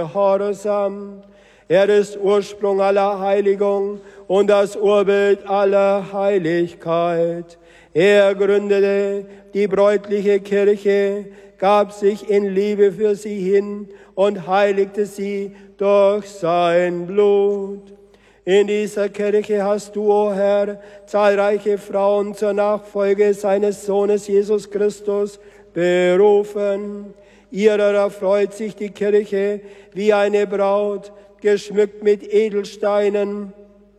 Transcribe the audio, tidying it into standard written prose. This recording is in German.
Gehorsam. Er ist Ursprung aller Heiligung und das Urbild aller Heiligkeit. Er gründete die bräutliche Kirche, gab sich in Liebe für sie hin und heiligte sie durch sein Blut. In dieser Kirche hast du, o Herr, zahlreiche Frauen zur Nachfolge seines Sohnes Jesus Christus berufen. Ihrer erfreut sich die Kirche wie eine Braut, geschmückt mit Edelsteinen,